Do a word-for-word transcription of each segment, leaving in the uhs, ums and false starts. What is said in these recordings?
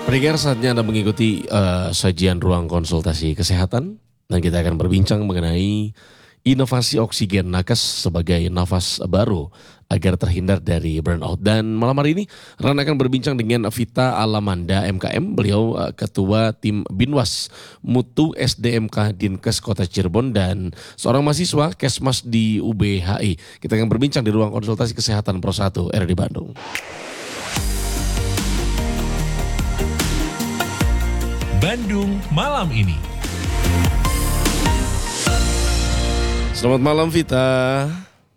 Pendengar, saatnya Anda mengikuti uh, sajian ruang konsultasi kesehatan dan kita akan berbincang mengenai inovasi oksigen nakes sebagai nafas baru agar terhindar dari burnout. Dan malam hari ini Ran akan berbincang dengan Vita Alamanda M K M, beliau uh, ketua tim Binwas Mutu S D M K Dinkes Kota Cirebon dan seorang mahasiswa Kesmas di U B H I. Kita akan berbincang di ruang konsultasi kesehatan Pro satu R D Bandung. Bandung malam ini. Selamat malam Vita.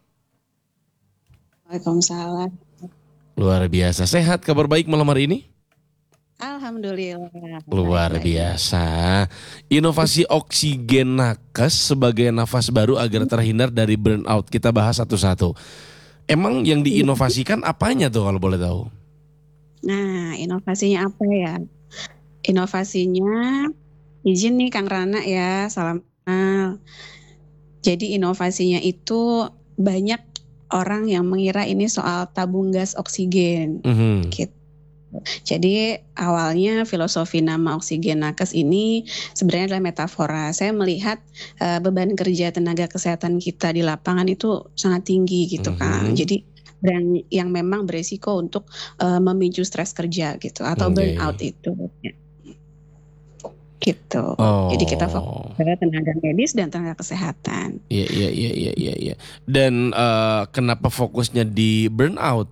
Waalaikumsalam. Luar biasa. Sehat, kabar baik malam hari ini? Alhamdulillah. Luar biasa. Inovasi oksigen nakes sebagai nafas baru agar terhindar dari burnout. Kita bahas satu-satu. Emang yang diinovasikan apanya tuh kalau boleh tahu? Nah, inovasinya apa ya? Inovasinya, izin nih Kang Rana ya, salam kenal. Jadi inovasinya itu banyak orang yang mengira ini soal tabung gas oksigen. Mm-hmm. Gitu. Jadi awalnya filosofi nama oksigen nakes ini sebenarnya adalah metafora. Saya melihat uh, beban kerja tenaga kesehatan kita di lapangan itu sangat tinggi gitu Mm-hmm. Kang. Jadi dan yang memang beresiko untuk uh, memicu stres kerja gitu atau Okay. burnout itu. Gitu. Oh. Jadi kita fokus pada tenaga medis dan tenaga kesehatan. Iya, iya, iya, iya, iya, iya. Dan uh, kenapa fokusnya di burnout?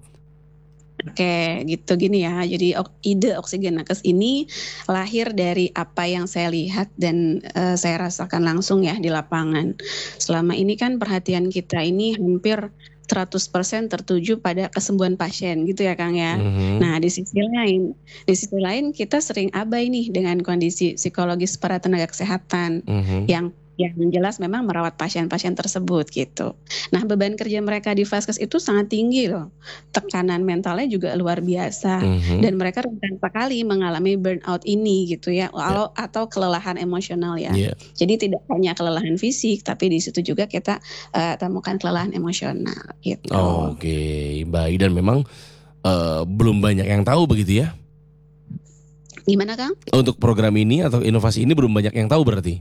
Oke, gitu gini ya. Jadi ok- ide oksigen nakes ini lahir dari apa yang saya lihat dan uh, saya rasakan langsung ya di lapangan. Selama ini kan perhatian kita ini hampir seratus persen tertuju pada kesembuhan pasien gitu ya Kang ya. Mm-hmm. Nah di sisi lain, di sisi lain kita sering abai nih dengan kondisi psikologis para tenaga kesehatan Mm-hmm. yang yang jelas memang merawat pasien-pasien tersebut gitu. Nah beban kerja mereka di vaskes itu sangat tinggi loh. Tekanan mentalnya juga luar biasa. Mm-hmm. Dan mereka rentan sekali mengalami burnout ini gitu ya, atau, atau kelelahan emosional ya. Yeah. Jadi tidak hanya kelelahan fisik, tapi di situ juga kita uh, temukan kelelahan emosional gitu. Oh, Oke, okay. Baik. Dan memang uh, belum banyak yang tahu begitu ya? Gimana Kang? Untuk program ini atau inovasi ini belum banyak yang tahu berarti?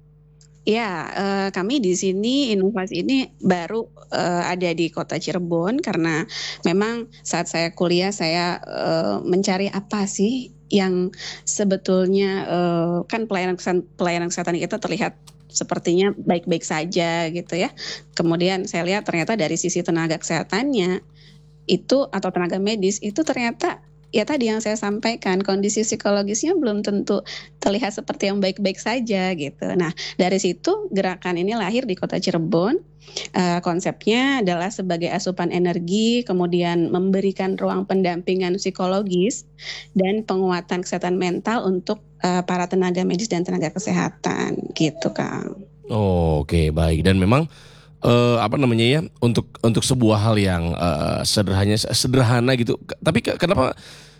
Ya, eh, kami di sini inovasi ini baru eh, ada di Kota Cirebon karena memang saat saya kuliah saya eh, mencari apa sih yang sebetulnya eh, kan pelayanan kesehatan, pelayanan kesehatan kita terlihat sepertinya baik-baik saja gitu ya. Kemudian saya lihat ternyata dari sisi tenaga kesehatannya itu atau tenaga medis itu ternyata ya tadi yang saya sampaikan, kondisi psikologisnya belum tentu terlihat seperti yang baik-baik saja gitu. Nah dari situ gerakan ini lahir di Kota Cirebon. Uh, konsepnya adalah sebagai asupan energi, kemudian memberikan ruang pendampingan psikologis dan penguatan kesehatan mental untuk uh, para tenaga medis dan tenaga kesehatan gitu Kang. Oh, Oke, okay, baik. Dan memang uh, apa namanya ya, untuk untuk sebuah hal yang uh, sederhana sederhana gitu. Tapi ke- kenapa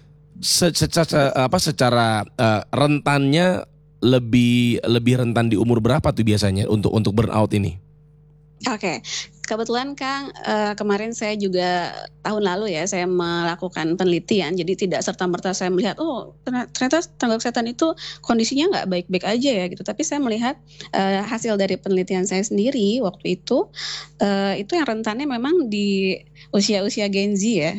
se- secara apa secara uh, rentannya lebih lebih rentan di umur berapa tuh biasanya untuk untuk burnout ini? Oke, kebetulan Kang eh, kemarin saya juga tahun lalu ya saya melakukan penelitian, jadi tidak serta-merta saya melihat oh ternyata tenaga kesehatan itu kondisinya nggak baik-baik aja ya gitu, tapi saya melihat eh, hasil dari penelitian saya sendiri waktu itu eh, itu yang rentannya memang di usia-usia Gen Z ya,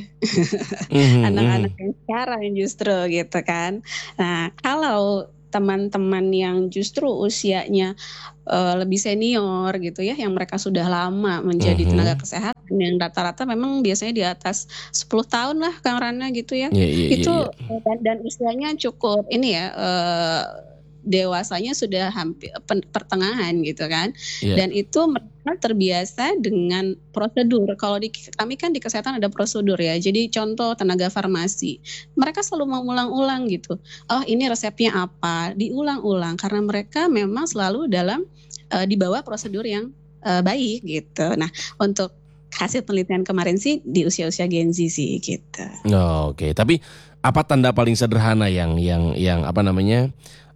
Mhm, anak-anak mhm. yang sekarang justru gitu kan. Nah kalau teman-teman yang justru usianya uh, lebih senior gitu ya, yang mereka sudah lama menjadi Mhm. tenaga kesehatan yang rata-rata memang biasanya di atas sepuluh tahun lah Kang Rana gitu ya. Iya, iya, iya, Itu iya. uh, dan, dan usianya cukup ini ya uh, dewasanya sudah hampir pen- pertengahan gitu kan. Iya. Dan itu mereka terbiasa dengan prosedur. Kalau di kami kan di kesehatan ada prosedur ya. Jadi contoh tenaga farmasi, mereka selalu mengulang-ulang gitu. Oh ini resepnya apa? Diulang-ulang karena mereka memang selalu dalam uh, di bawah prosedur yang uh, baik gitu. Nah untuk hasil penelitian kemarin sih di usia-usia Gen Z sih gitu. Oh, Oke, Tapi apa tanda paling sederhana yang yang yang apa namanya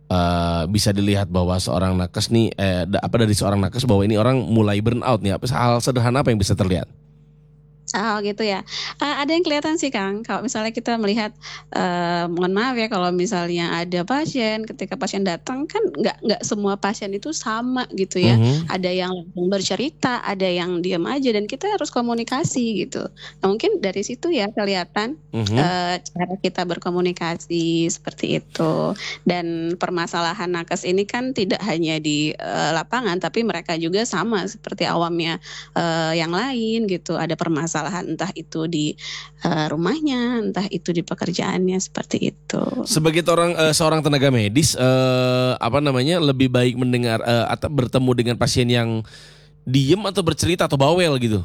eh, bisa dilihat bahwa seorang nakes nih eh, da- apa dari seorang nakes bahwa ini orang mulai burnout nih? Apa hal sederhana apa yang bisa terlihat? Oh gitu ya. Uh, ada yang kelihatan sih Kang, kalau misalnya kita melihat, uh, mohon maaf ya kalau misalnya ada pasien, ketika pasien datang kan nggak nggak semua pasien itu sama gitu ya. Mhm. Ada yang langsung bercerita, ada yang diam aja dan kita harus komunikasi gitu. Nah mungkin dari situ ya kelihatan, Mhm. uh, cara kita berkomunikasi seperti itu. Dan permasalahan nakes ini kan tidak hanya di uh, lapangan, tapi mereka juga sama seperti awamnya uh, yang lain gitu. Ada permasalahan entah itu di uh, rumahnya, entah itu di pekerjaannya seperti itu. Sebagai orang uh, seorang tenaga medis, uh, apa namanya, lebih baik mendengar uh, atau bertemu dengan pasien yang diem atau bercerita atau bawel gitu?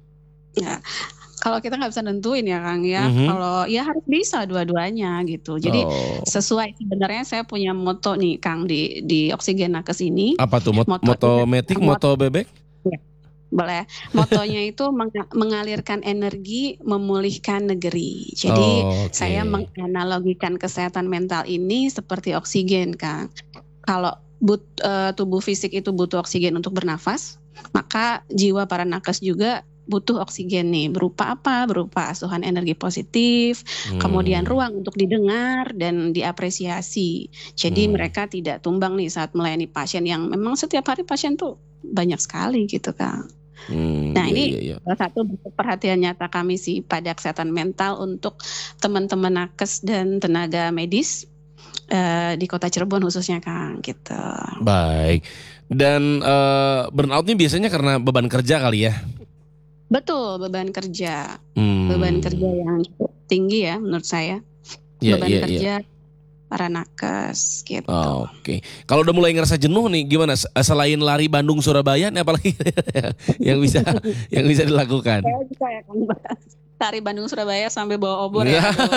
Ya, kalau kita nggak bisa nentuin ya Kang ya. Mhm. Kalau ya harus bisa dua-duanya gitu. Jadi Oh. sesuai sebenarnya saya punya moto nih Kang di di Oksigen Nakes ini. Apa tuh? Mot- Motonya- moto metik, moto bebek? Boleh. Motonya itu meng- mengalirkan energi, memulihkan negeri. Jadi Oh, oke. saya menganalogikan kesehatan mental ini seperti oksigen, Kang. Kalau but, eh, tubuh fisik itu butuh oksigen untuk bernafas, maka jiwa para nakes juga butuh oksigen nih. Berupa apa? Berupa asuhan energi positif, Hmm. kemudian ruang untuk didengar dan diapresiasi. Jadi Hmm. mereka tidak tumbang nih saat melayani pasien yang memang setiap hari pasien tuh banyak sekali gitu, Kang. Hmm, Nah iya, ini iya, iya. salah satu bentuk perhatian nyata kami sih pada kesehatan mental untuk teman-teman nakes dan tenaga medis eh, di Kota Cirebon khususnya Kang gitu. Baik. Dan uh, burnout ini biasanya karena beban kerja kali ya? Betul, beban kerja, Hmm. beban kerja yang cukup tinggi ya menurut saya. Iya, beban iya, kerja iya. para nakes gitu. Oh, Oke. Kalau udah mulai ngerasa jenuh nih, gimana? S- Selain lari Bandung Surabaya, nih apalagi yang bisa yang bisa dilakukan? Saya juga ya Kang, tari Bandung Surabaya sampai bawa obor ya. Aduh.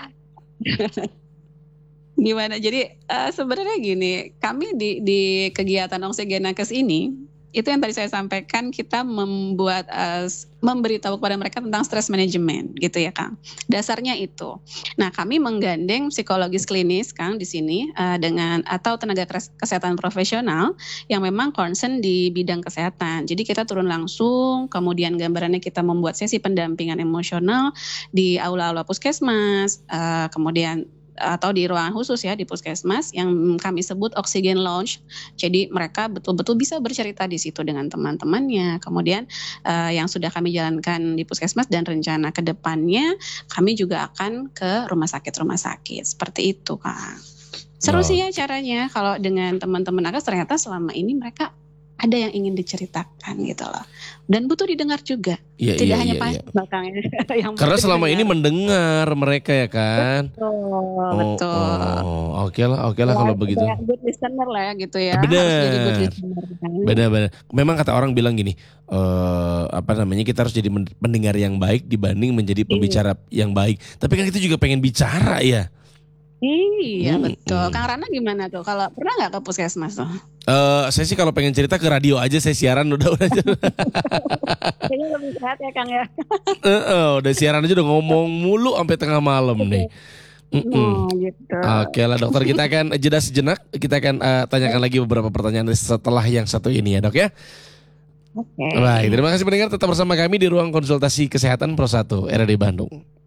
Gimana? Jadi eh, sebenarnya gini, kami di di kegiatan Oksigen Nakes ini itu yang tadi saya sampaikan, kita membuat eh, s- memberitahu kepada mereka tentang stress management gitu ya Kang. Dasarnya itu. Nah kami menggandeng psikologis klinis Kang di sini eh, dengan atau tenaga kes- kesehatan profesional yang memang concern di bidang kesehatan. Jadi kita turun langsung, kemudian gambarannya kita membuat sesi pendampingan emosional di aula-aula puskesmas, eh, kemudian atau di ruangan khusus ya di puskesmas yang kami sebut Oksigen Lounge. Jadi mereka betul-betul bisa bercerita di situ dengan teman-temannya. Kemudian uh, yang sudah kami jalankan di puskesmas dan rencana ke depannya kami juga akan ke rumah sakit-rumah sakit. Seperti itu Kang. Seru Oh. sih ya caranya kalau dengan teman-teman nakes ternyata selama ini mereka ada yang ingin diceritakan gitu loh. Dan butuh didengar juga. Iya, Tidak iya, hanya iya, iya. pasien belakangnya yang Karena butuh selama ini didengar. mendengar mereka ya kan. Betul, Oh, betul. oh, oke lah, oke lah kalau Ya, begitu. kayak good listener lah ya gitu ya. Bener. Harus jadi good listener kan. Benar-benar. Memang kata orang bilang gini, eh apa namanya, kita harus jadi men- pendengar yang baik dibanding menjadi pembicara yang baik. Tapi kan kita juga pengen bicara ya. Iya Hmm, betul. hmm. Kang Rana gimana tuh? Kalau pernah nggak ke puskesmas tuh? Eh saya sih kalau pengen cerita ke radio aja, saya siaran udah udah Kayaknya lebih sehat ya Kang ya. Eh, eh, udah siaran aja udah ngomong mulu sampai tengah malam nih. Mm-mm. Oh gitu. Oke lah dokter, kita akan jeda sejenak. Kita akan eh, tanyakan lagi beberapa pertanyaan setelah yang satu ini ya dok ya. Oke. Baik, terima kasih pendengar, tetap bersama kami di ruang konsultasi kesehatan Pro satu R R D Bandung.